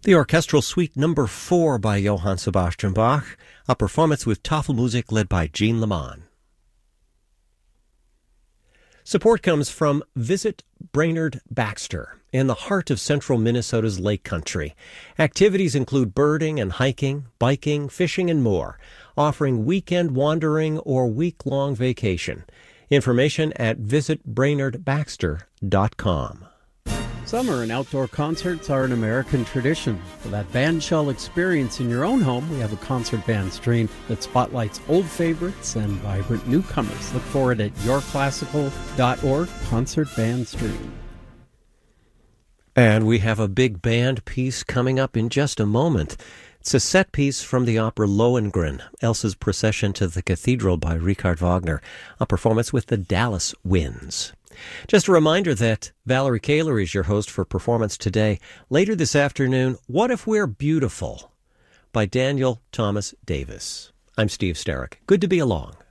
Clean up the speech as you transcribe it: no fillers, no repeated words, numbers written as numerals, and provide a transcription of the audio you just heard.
The Orchestral Suite No. 4 by Johann Sebastian Bach, a performance with Tafelmusik led by Jean Leman. Support comes from Visit Brainerd Baxter in the heart of central Minnesota's Lake Country. Activities include birding and hiking, biking, fishing, and more, offering weekend wandering or week-long vacation. Information at visitbrainerdbaxter.com. Summer and outdoor concerts are an American tradition. For that bandshell experience in your own home, we have a concert band stream that spotlights old favorites and vibrant newcomers. Look for it at yourclassical.org, concert band stream. And we have a big band piece coming up in just a moment. It's a set piece from the opera Lohengrin, Elsa's Procession to the Cathedral by Richard Wagner, a performance with the Dallas Winds. Just a reminder that Valerie Kaler is your host for Performance Today. Later this afternoon, What If We're Beautiful by Daniel Thomas Davis. I'm Steve Sterrick. Good to be along.